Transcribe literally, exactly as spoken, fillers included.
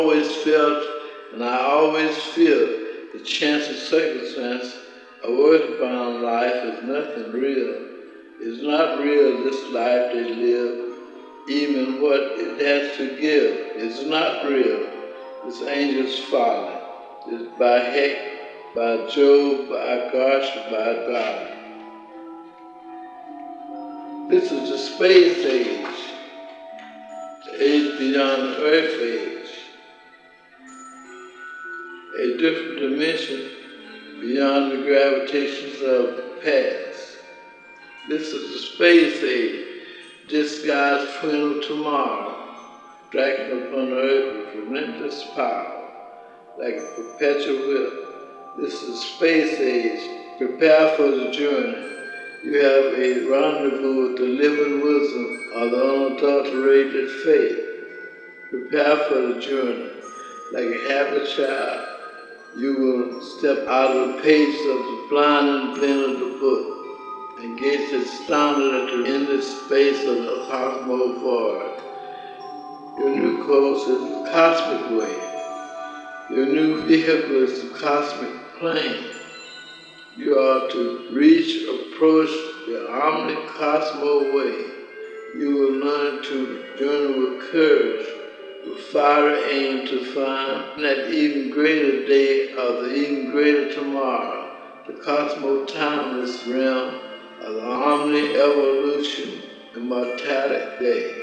always felt, and I always feel, the chance and circumstance of earthbound life is nothing real. It's not real, this life they live, even what it has to give. It's not real. This angel's folly. It's by heck, by Job, by gosh, by God. This is the space age, the age beyond the earth age, a different dimension beyond the gravitations of the past. This is the space age, disguised twin of tomorrow, striking upon earth with relentless power, like a perpetual whip. This is space age. Prepare for the journey. You have a rendezvous with the living wisdom of the unadulterated faith. Prepare for the journey. Like a happy child, you will step out of the pages of the blinding pen of the book and gaze astounded at the endless space of the cosmos void. Your new course is the cosmic way. Your new vehicle is the cosmic plane. You are to reach, approach the omni-cosmo way. You will learn to journey with courage, with fiery aim to find that even greater day of the even greater tomorrow, the cosmo-timeless realm of the omni-evolution immortality day.